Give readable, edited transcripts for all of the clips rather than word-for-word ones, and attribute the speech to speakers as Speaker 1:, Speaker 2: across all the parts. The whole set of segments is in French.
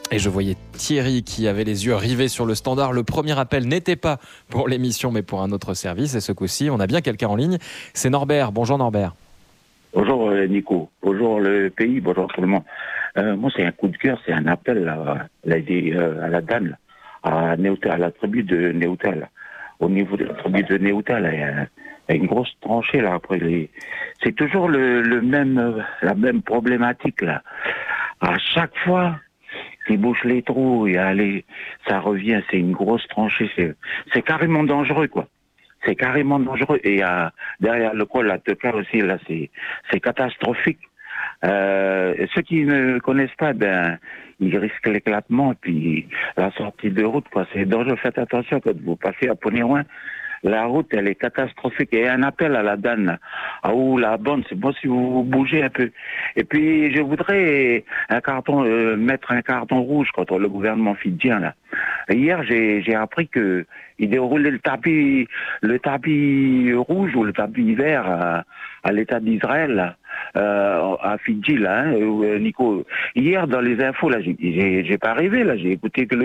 Speaker 1: Et je voyais Thierry qui avait les yeux rivés sur le standard. Le premier appel n'était pas pour l'émission, mais pour un autre service. Et ce coup-ci, on a bien quelqu'un en ligne. C'est Norbert. Bonjour Norbert.
Speaker 2: Bonjour Nico, bonjour le pays, bonjour tout le monde. Moi c'est un coup de cœur, c'est un appel à la DAN, à la tribu de Néouta. Au niveau de la tribu de Néouta, il y a une grosse tranchée là après c'est toujours la même problématique là. À chaque fois qu'ils bouchent les trous ça revient, c'est une grosse tranchée, c'est carrément dangereux quoi. C'est carrément dangereux. Et derrière le col, la Teucar aussi, là, c'est catastrophique. Ceux qui ne connaissent pas, ils risquent l'éclatement. Et puis, la sortie de route, quoi, c'est dangereux. Faites attention quand vous passez à Ponirouin. La route, elle est catastrophique. Et un appel à la DAN, la bande, c'est bon si vous bougez un peu. Et puis, je voudrais mettre un carton rouge contre le gouvernement fidjien, là. Hier, j'ai appris que il déroulait le tapis rouge ou le tapis vert à l'État d'Israël, à Fidji, là, Nico. Hier, dans les infos, là, j'ai pas rêvé, là, j'ai écouté que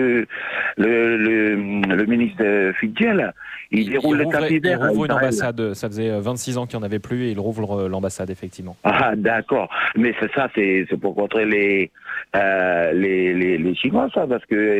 Speaker 2: le ministre de Fidji, là, il déroule le tapis vert.
Speaker 1: Il rouvre une ambassade. Ça faisait 26 ans qu'il n'y en avait plus et il rouvre l'ambassade, effectivement.
Speaker 2: Ah, d'accord. Mais c'est pour contrer les Chinois, ça, parce que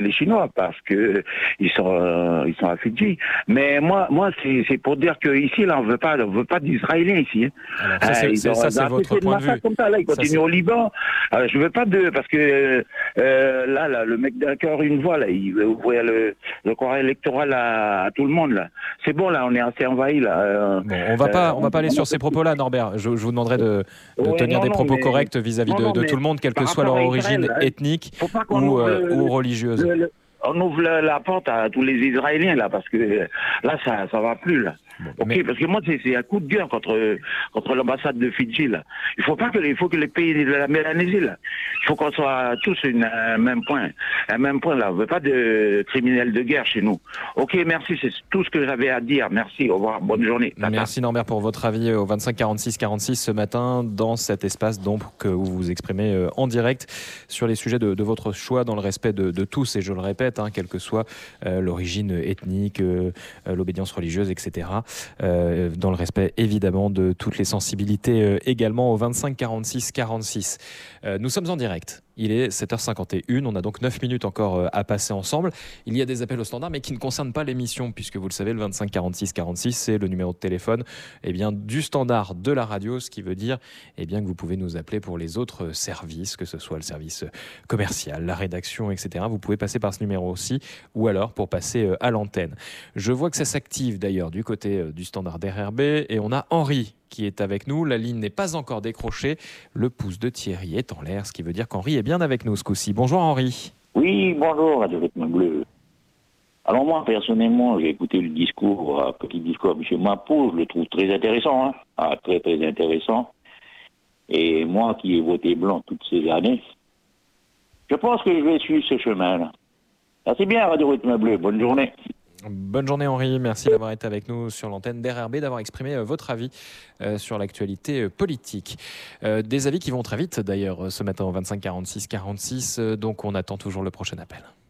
Speaker 2: ils sont à Fidji. Mais moi, c'est pour dire que ici, là, on veut pas d'Israéliens ici. Hein.
Speaker 1: Alors, ça, c'est votre point de vue.
Speaker 2: Comme ça, là, il continue au Liban. Je veux pas parce que là, le mec d'accord une voix, là, il veut ouvrir le corps électoral à tout le monde, là. C'est bon, là, on est assez envahi, là.
Speaker 1: Bon, on va pas aller sur ces propos-là, Norbert. Je vous demanderai de tenir des propos corrects vis-à-vis de tout le monde, quelle que soit leur origine ethnique ou religieuse.
Speaker 2: On ouvre la porte à tous les Israéliens, là, parce que là, ça va plus, là. Bon, parce que moi, c'est un coup de gueule contre l'ambassade de Fidji, là. Il faut que les pays de la Mélanésie, là, il faut qu'on soit tous un même point, là. On veut pas de criminels de guerre chez nous. Ok, merci, c'est tout ce que j'avais à dire. Merci, au revoir, bonne journée. Tata.
Speaker 1: Merci Norbert pour votre avis au 25 46 46 ce matin dans cet espace donc où vous vous exprimez en direct sur les sujets de votre choix dans le respect de tous et je le répète, quelle que soit l'origine ethnique, l'obédience religieuse, etc. Dans le respect évidemment de toutes les sensibilités également au 25 46 46. Nous sommes en direct. Il est 7h51, on a donc 9 minutes encore à passer ensemble. Il y a des appels au standard mais qui ne concernent pas l'émission puisque vous le savez, le 25 46 46 c'est le numéro de téléphone du standard de la radio, ce qui veut dire que vous pouvez nous appeler pour les autres services, que ce soit le service commercial, la rédaction, etc. Vous pouvez passer par ce numéro aussi ou alors pour passer à l'antenne. Je vois que ça s'active d'ailleurs du côté du standard d'RRB et on a Henri qui est avec nous. La ligne n'est pas encore décrochée. Le pouce de Thierry est en l'air, ce qui veut dire qu'Henri est bien avec nous ce coup-ci. Bonjour Henri.
Speaker 3: Oui, bonjour Radio Rythme Bleu. Alors moi, personnellement, j'ai écouté le petit discours de M. Mapo, je le trouve très intéressant, très très intéressant. Et moi qui ai voté blanc toutes ces années, je pense que je vais suivre ce chemin-là. C'est bien Radio Rythme Bleu, bonne journée.
Speaker 1: Bonne journée Henri, merci d'avoir été avec nous sur l'antenne d'RRB, d'avoir exprimé votre avis sur l'actualité politique. Des avis qui vont très vite d'ailleurs ce matin au 25 46 46, donc on attend toujours le prochain appel.